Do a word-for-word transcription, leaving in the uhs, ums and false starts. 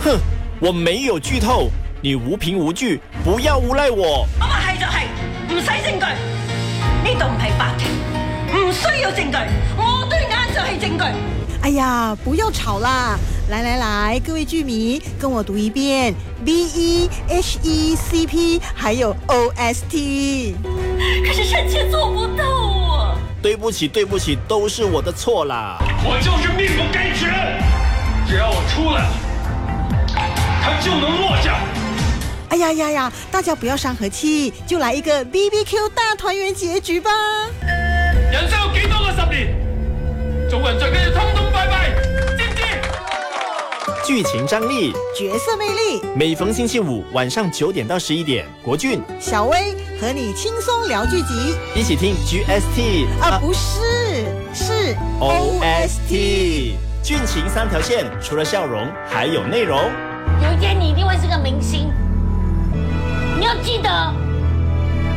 哼，我沒有劇透，你無憑無據，不要誣賴我。 我話係就係，唔使證據，呢度唔係法庭，唔需要證據，我對眼就係證據。 哎呀，不要吵啦！來來來，各位劇迷，跟我讀一遍 B E H E C P， 還有 O S T。 可是臣妾做不到啊！ 對不起，對不起，都是我的錯啦。 我就是命不該絕，只要我出來了，他就能落下。 哎呀呀呀！大家不要傷和氣，就來一個 B B Q 大團圓結局吧。 人生有幾多個十年？做人最緊要通通拜拜，知唔知？ 劇情張力， 角色魅力， 每逢星期五晚上九點到十一點，國俊、 小薇和你輕鬆聊劇集， 一起聽 G S T 啊，啊不是，是 O S T。劇情三條線，除了笑容，還有內容。 有一天你一定會是個明星，你要記得。